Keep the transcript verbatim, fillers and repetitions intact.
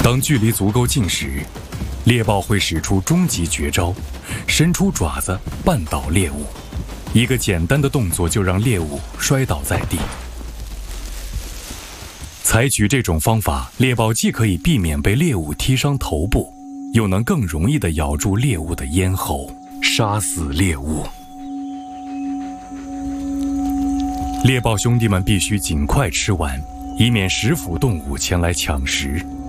当距离足够近时，猎豹会使出终极绝招，伸出爪子绊倒猎物，一个简单的动作就让猎物摔倒在地。采取这种方法，猎豹既可以避免被猎物踢伤头部，又能更容易地咬住猎物的咽喉，杀死猎物。猎豹兄弟们必须尽快吃完，以免食腐动物前来抢食。